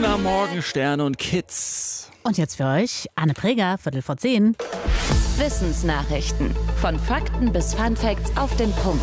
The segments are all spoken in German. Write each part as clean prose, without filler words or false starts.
Männer, Morgensterne und Kids. Und jetzt für euch Anne Preger, 10:15. Wissensnachrichten. Von Fakten bis Funfacts auf den Punkt.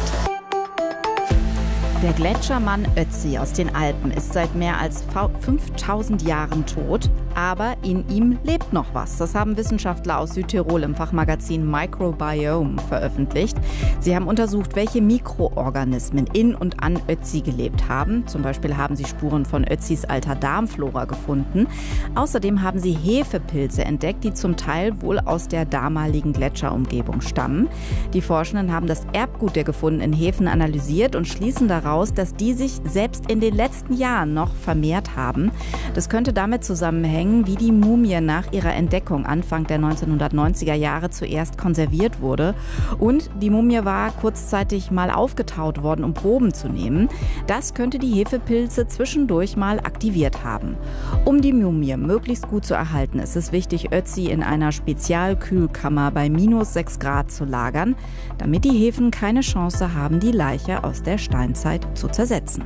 Der Gletschermann Ötzi aus den Alpen ist seit mehr als 5000 Jahren tot, aber in ihm lebt noch was. Das haben Wissenschaftler aus Südtirol im Fachmagazin Microbiome veröffentlicht. Sie haben untersucht, welche Mikroorganismen in und an Ötzi gelebt haben. Zum Beispiel haben sie Spuren von Ötzis alter Darmflora gefunden. Außerdem haben sie Hefepilze entdeckt, die zum Teil wohl aus der damaligen Gletscherumgebung stammen. Die Forschenden haben das Erbgut der gefundenen Hefen analysiert und schließen daraus, dass die sich selbst in den letzten Jahren noch vermehrt haben. Das könnte damit zusammenhängen, wie die Mumie nach ihrer Entdeckung Anfang der 1990er Jahre zuerst konserviert wurde. Und die Mumie war kurzzeitig mal aufgetaut worden, um Proben zu nehmen. Das könnte die Hefepilze zwischendurch mal aktiviert haben. Um die Mumie möglichst gut zu erhalten, ist es wichtig, Ötzi in einer Spezialkühlkammer bei -6 Grad zu lagern, damit die Hefen keine Chance haben, die Leiche aus der Steinzeit zu zersetzen.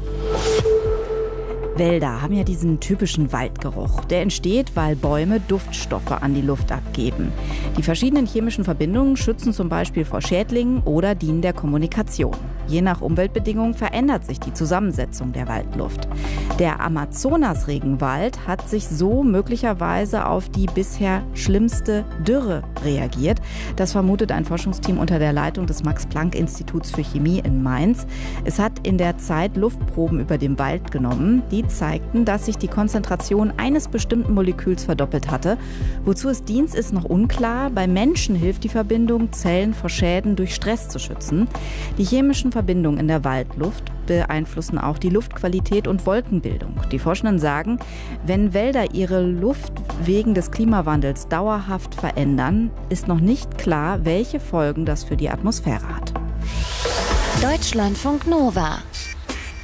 Wälder haben ja diesen typischen Waldgeruch. Der entsteht, weil Bäume Duftstoffe an die Luft abgeben. Die verschiedenen chemischen Verbindungen schützen zum Beispiel vor Schädlingen oder dienen der Kommunikation. Je nach Umweltbedingungen verändert sich die Zusammensetzung der Waldluft. Der Amazonas-Regenwald hat sich so möglicherweise auf die bisher schlimmste Dürre reagiert. Das vermutet ein Forschungsteam unter der Leitung des Max-Planck-Instituts für Chemie in Mainz. Es hat in der Zeit Luftproben über dem Wald genommen. Die zeigten, dass sich die Konzentration eines bestimmten Moleküls verdoppelt hatte. Wozu es dient, ist noch unklar. Bei Menschen hilft die Verbindung, Zellen vor Schäden durch Stress zu schützen. Die chemischen Verbindungen in der Waldluft beeinflussen auch die Luftqualität und Wolkenbildung. Die Forschenden sagen, wenn Wälder ihre Luft wegen des Klimawandels dauerhaft verändern, ist noch nicht klar, welche Folgen das für die Atmosphäre hat. Deutschlandfunk Nova